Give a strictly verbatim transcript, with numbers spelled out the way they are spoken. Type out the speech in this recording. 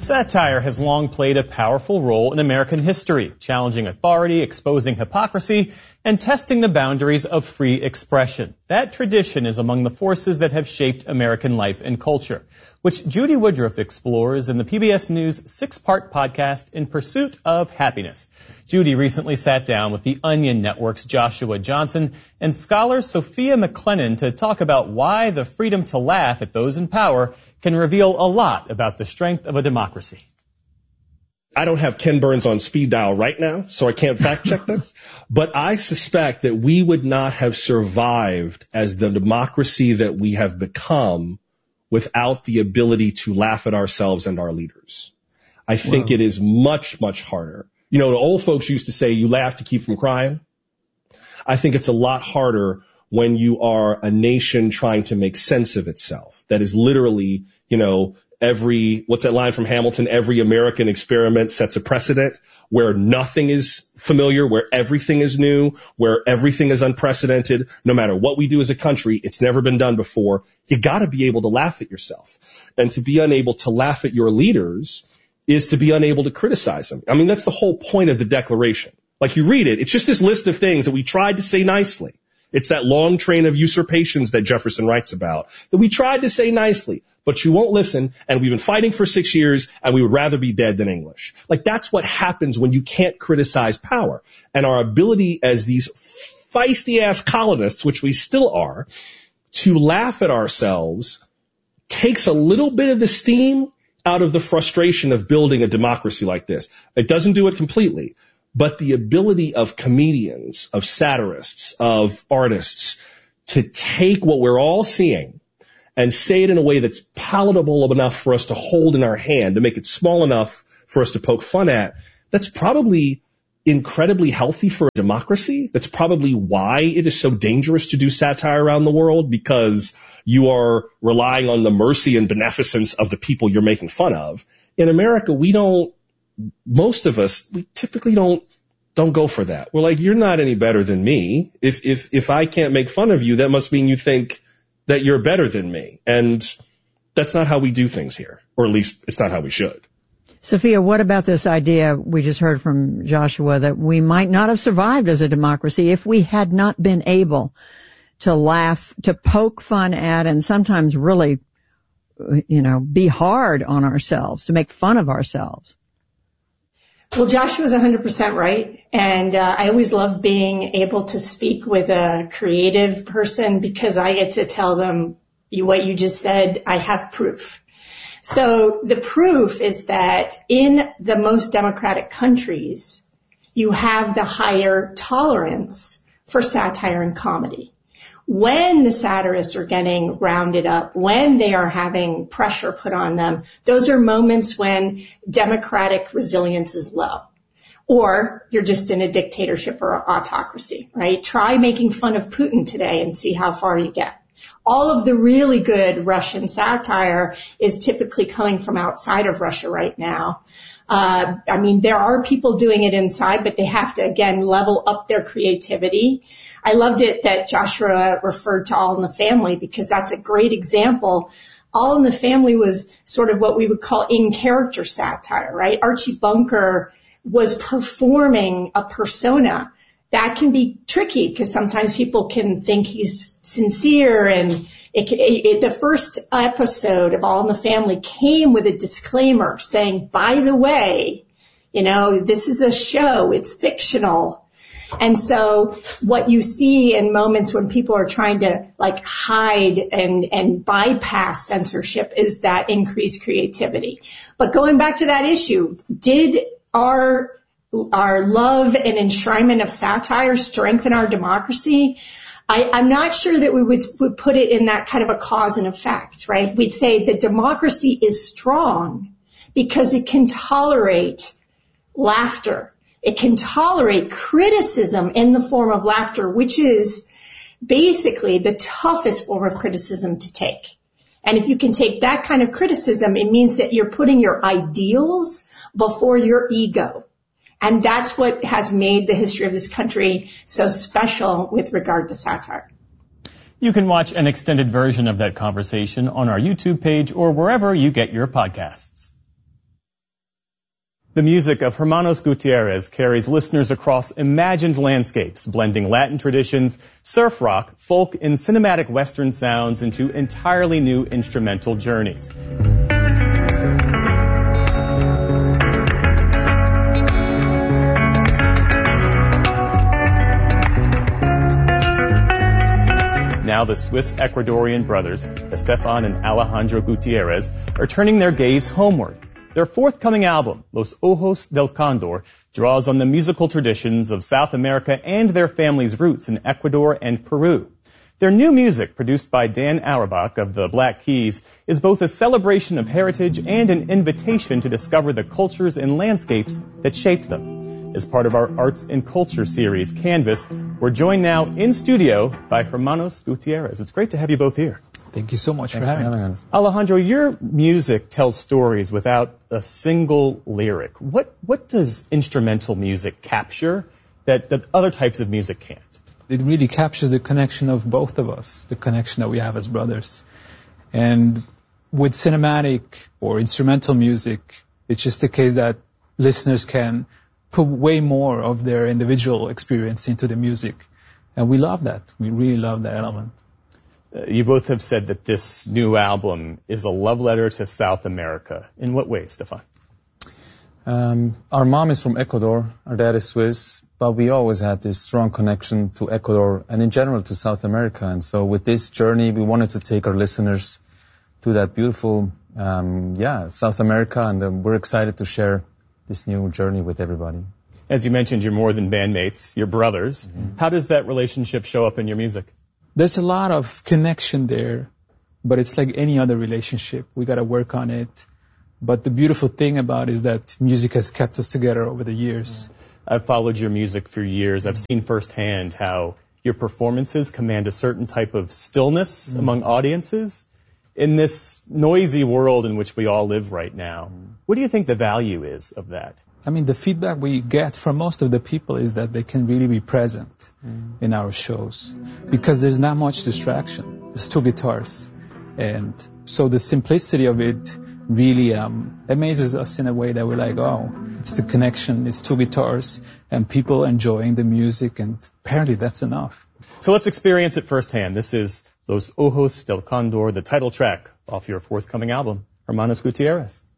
Satire has long played a powerful role in American history, challenging authority, exposing hypocrisy, and testing the boundaries of free expression. That tradition is among the forces that have shaped American life and culture, which Judy Woodruff explores in the P B S News six-part podcast In Pursuit of Happiness. Judy recently sat down with the Onion Network's Joshua Johnson and scholar Sophia McLennan to talk about why the freedom to laugh at those in power can reveal a lot about the strength of a democracy. I don't have Ken Burns on speed dial right now, so I can't fact check this, but I suspect that we would not have survived as the democracy that we have become without the ability to laugh at ourselves and our leaders. I think wow. It is much, much harder. You know, the old folks used to say you laugh to keep from crying. I think it's a lot harder when you are a nation trying to make sense of itself. That is literally, you know, every, what's that line from Hamilton? Every American experiment sets a precedent where nothing is familiar, where everything is new, where everything is unprecedented. No matter what we do as a country, it's never been done before. You got to be able to laugh at yourself. And to be unable to laugh at your leaders is to be unable to criticize them. I mean, that's the whole point of the Declaration. Like you read it, it's just this list of things that we tried to say nicely. It's that long train of usurpations that Jefferson writes about, that we tried to say nicely, but you won't listen, and we've been fighting for six years, and we would rather be dead than English. Like, that's what happens when you can't criticize power. And our ability as these feisty-ass colonists, which we still are, to laugh at ourselves takes a little bit of the steam out of the frustration of building a democracy like this. It doesn't do it completely. But the ability of comedians, of satirists, of artists to take what we're all seeing and say it in a way that's palatable enough for us to hold in our hand, to make it small enough for us to poke fun at, that's probably incredibly healthy for a democracy. That's probably why it is so dangerous to do satire around the world, because you are relying on the mercy and beneficence of the people you're making fun of. In America, we don't, most of us, we typically don't, don't go for that. We're like, you're not any better than me. If, if, if I can't make fun of you, that must mean you think that you're better than me. And that's not how we do things here, or at least it's not how we should. Sophia, what about this idea we just heard from Joshua that we might not have survived as a democracy if we had not been able to laugh, to poke fun at, and sometimes really, you know, be hard on ourselves, to make fun of ourselves? Well, Joshua's one hundred percent right. And uh, I always love being able to speak with a creative person because I get to tell them you, what you just said. I have proof. So the proof is that in the most democratic countries, you have the higher tolerance for satire and comedy. When the satirists are getting rounded up, when they are having pressure put on them, those are moments when democratic resilience is low. Or you're just in a dictatorship or autocracy, right? Try making fun of Putin today and see how far you get. All of the really good Russian satire is typically coming from outside of Russia right now. Uh, I mean, there are people doing it inside, but they have to, again, level up their creativity. I loved it that Joshua referred to All in the Family because that's a great example. All in the Family was sort of what we would call in-character satire, right? Archie Bunker was performing a persona. That can be tricky because sometimes people can think he's sincere, and it, it, it, the first episode of All in the Family came with a disclaimer saying, by the way, you know, this is a show, it's fictional. And so what you see in moments when people are trying to like hide and, and bypass censorship is that increased creativity. But going back to that issue, did our our love and enshrinement of satire strengthen our democracy? I, I'm not sure that we would, would put it in that kind of a cause and effect, right? We'd say the democracy is strong because it can tolerate laughter. It can tolerate criticism in the form of laughter, which is basically the toughest form of criticism to take. And if you can take that kind of criticism, it means that you're putting your ideals before your ego. And that's what has made the history of this country so special with regard to satire. You can watch an extended version of that conversation on our YouTube page or wherever you get your podcasts. The music of Hermanos Gutierrez carries listeners across imagined landscapes, blending Latin traditions, surf rock, folk, and cinematic Western sounds into entirely new instrumental journeys. Now the Swiss-Ecuadorian brothers, Estefan and Alejandro Gutierrez, are turning their gaze homeward. Their forthcoming album, Los Ojos del Condor, draws on the musical traditions of South America and their family's roots in Ecuador and Peru. Their new music, produced by Dan Auerbach of the Black Keys, is both a celebration of heritage and an invitation to discover the cultures and landscapes that shaped them. As part of our Arts and Culture series, Canvas, we're joined now in studio by Hermanos Gutierrez. It's great to have you both here. Thank you so much Thanks for having for us. Alejandro, your music tells stories without a single lyric. What what does instrumental music capture that, that other types of music can't? It really captures the connection of both of us, the connection that we have as brothers. And with cinematic or instrumental music, it's just a case that listeners can put way more of their individual experience into the music. And we love that. We really love that element. Uh, you both have said that this new album is a love letter to South America. In what way, Stefan? Um, our mom is from Ecuador, our dad is Swiss, but we always had this strong connection to Ecuador and in general to South America. And so with this journey, we wanted to take our listeners to that beautiful, um, yeah, South America, and uh, we're excited to share this new journey with everybody. As you mentioned, you're more than bandmates, you're brothers. Mm-hmm. How does that relationship show up in your music? There's a lot of connection there, but it's like any other relationship. We got to work on it. But the beautiful thing about it is that music has kept us together over the years. I've followed your music for years. I've seen firsthand how your performances command a certain type of stillness mm-hmm. among audiences. In this noisy world in which we all live right now, what do you think the value is of that? I mean, the feedback we get from most of the people is that they can really be present mm. in our shows because there's not much distraction. There's two guitars. And so the simplicity of it really um, amazes us in a way that we're like, oh, it's the connection, it's two guitars, and people enjoying the music, and apparently that's enough. So let's experience it firsthand. This is Los Ojos del Condor, the title track off your forthcoming album, Hermanos Gutierrez.